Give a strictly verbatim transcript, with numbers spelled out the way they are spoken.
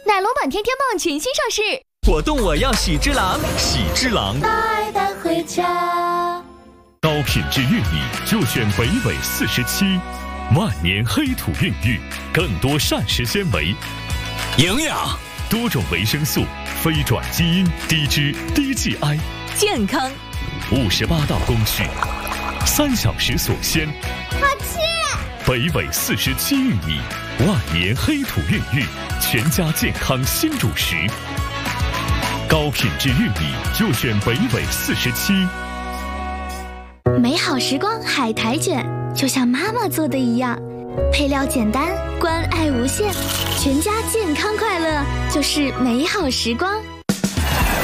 奶龙版天天棒全新上市， 活动我要喜之郎，喜之郎带带回家。 高品质玉米就选北纬四十七，万年黑土孕育，更多膳食纤维、 营养、 多种维生素、非转基因、低脂、低 G I， 健康。 五十八道工序，三小时锁鲜。 好吃！ 北纬四十七玉米，万年黑土孕育，全家健康新主食。高品质玉米就选北纬四十七。 美好时光海苔卷，就像妈妈做的一样，配料简单，关爱无限，全家健康快乐就是美好时光。